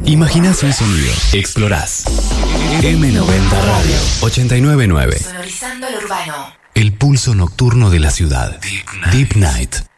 Imaginás un sonido, explorás. M90 Radio 899. Sonorizando lo urbano. El pulso nocturno de la ciudad. Deep Night.